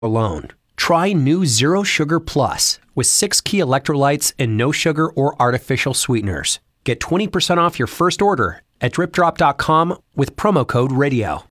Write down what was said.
alone. Try new Zero Sugar Plus with 6 key electrolytes and no sugar or artificial sweeteners. Get 20% off your first order at dripdrop.com with promo code RADIO.